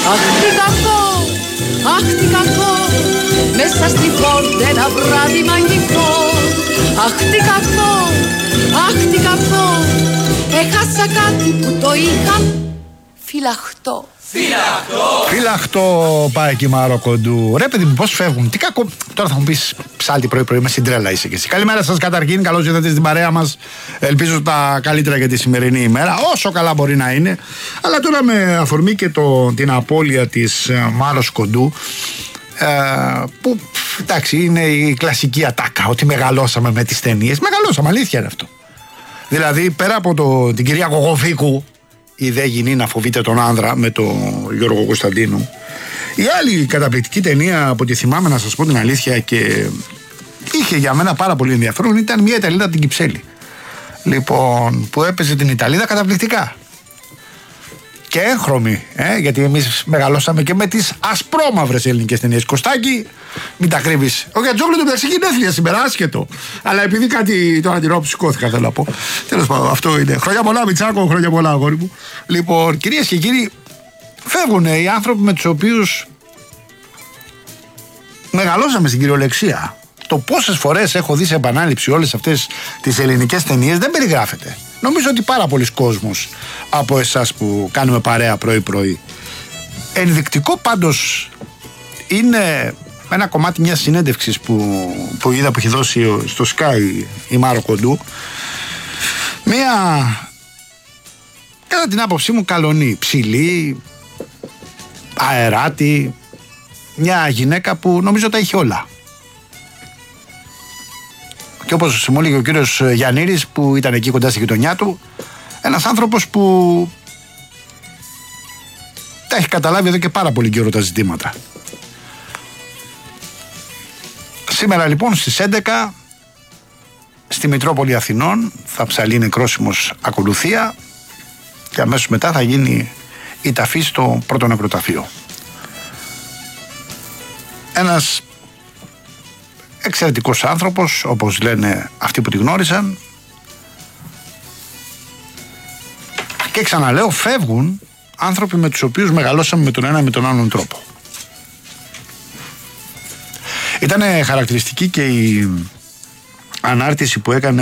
Αχ τι κακό, αχ τι κακό, μέσα στη πόρτα ένα βράδυ μαγικό. Αχ τι κακό, αχ τι κακό, έχασα κάτι που το είχα φυλαχτό. Φυλαχτό πάει εκεί Μάρο Κοντού. Ρε παιδί μου, πώς φεύγουν, τι κακό. Τώρα θα μου πεις ψάλτη πρωί-πρωί, με συντρέλα είσαι και εσύ. Καλημέρα σας καταρχήν, καλώς ήρθατε στην παρέα μας. Ελπίζω τα καλύτερα για τη σημερινή ημέρα, όσο καλά μπορεί να είναι. Αλλά τώρα με αφορμή και την απώλεια της Μάρος Κοντού, που εντάξει είναι η κλασική ατάκα, ότι μεγαλώσαμε με τις ταινίες. Μεγαλώσαμε, αλήθεια είναι αυτό. Δηλαδή πέρα από την κυρία Κογοφίκου, η δε γυνή να φοβείται τον άνδρα με τον Γιώργο Κωνσταντίνου, η άλλη καταπληκτική ταινία από τη θυμάμαι, να σας πω την αλήθεια, και είχε για μένα πάρα πολύ ενδιαφέρον, ήταν μια Ιταλίδα από την Κυψέλη, λοιπόν, που έπαιζε την Ιταλίδα καταπληκτικά και έγχρωμη, γιατί εμείς μεγαλώσαμε και με τις ασπρόμαυρες ελληνικές ταινίες. Κωστάκη, μην τα κρύβεις. Ο Γιατζόγλου του Περσί γενέθλια σήμερα, άσχετο. Αλλά επειδή κάτι τώρα την ώρα που σηκώθηκα, θέλω να πω. Τέλος πάντων, αυτό είναι. Χρόνια πολλά, Μιτσάκο, χρόνια πολλά, αγόρι μου. Λοιπόν, κυρίες και κύριοι, φεύγουν οι άνθρωποι με τους οποίους μεγαλώσαμε στην κυριολεξία. Το πόσες φορές έχω δει σε επανάληψη όλες αυτές τις ελληνικές ταινίες δεν περιγράφεται. Νομίζω ότι πάρα πολλοί κόσμος από εσάς που κάνουμε παρέα πρωί-πρωί. Ενδεικτικό πάντως είναι ένα κομμάτι μιας συνέντευξης που είδα, που έχει δώσει στο Sky η Μάρο Κοντού. Μια, κατά την άποψή μου, καλονή, ψηλή, αεράτη, μια γυναίκα που νομίζω τα είχε όλα. Και όπως μου έλεγε ο κύριος Γιαννήρης, που ήταν εκεί κοντά στη γειτονιά του, ένας άνθρωπος που τα έχει καταλάβει εδώ και πάρα πολύ καιρό τα ζητήματα. Σήμερα λοιπόν στις 11 στη Μητρόπολη Αθηνών θα ψαλεί νεκρόσιμος ακολουθία και αμέσως μετά θα γίνει η ταφή στο πρώτο νεκροταφείο. Ένας εξαιρετικός άνθρωπος, όπως λένε αυτοί που τη γνώρισαν, και ξαναλέω, φεύγουν άνθρωποι με τους οποίους μεγαλώσαμε με τον ένα με τον άλλον τρόπο. Ήταν χαρακτηριστική και η ανάρτηση που έκανε